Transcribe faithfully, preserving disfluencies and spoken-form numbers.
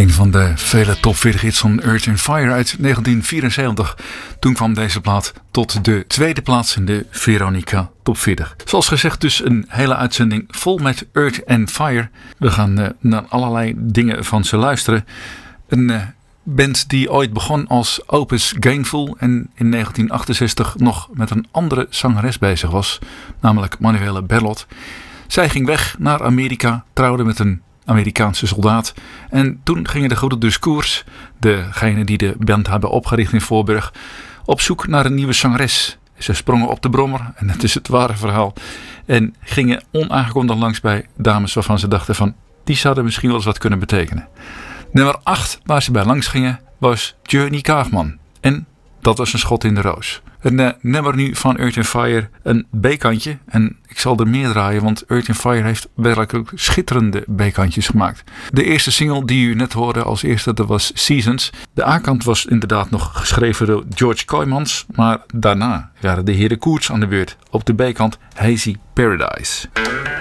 Een van de vele top veertig hits van Earth and Fire uit negentien vierenzeventig. Toen kwam deze plaat tot de tweede plaats in de Veronica Top veertig. Zoals gezegd dus een hele uitzending vol met Earth and Fire. We gaan uh, naar allerlei dingen van ze luisteren. Een uh, band die ooit begon als Opus Gainful en in negentien achtenzestig nog met een andere zangeres bezig was. Namelijk Manuela Berlot. Zij ging weg naar Amerika, trouwde met een Amerikaanse soldaat. En toen gingen de goede dus koers, degene die de band hebben opgericht in Voorburg, op zoek naar een nieuwe zangeres. Ze sprongen op de brommer, en dat is het ware verhaal, en gingen onaangekondigd langs bij dames waarvan ze dachten van, die zouden misschien wel eens wat kunnen betekenen. Nummer acht waar ze bij langs gingen was Journey Kaagman. En dat was een schot in de roos. Een uh, nummer nu van Earth and Fire, een B-kantje. En ik zal er meer draaien, want Earth and Fire heeft werkelijk ook schitterende B-kantjes gemaakt. De eerste single die u net hoorde als eerste, dat was Seasons. De A-kant was inderdaad nog geschreven door George Kooijmans. Maar daarna waren de heren Koerts aan de beurt. Op de B-kant Hazy Paradise.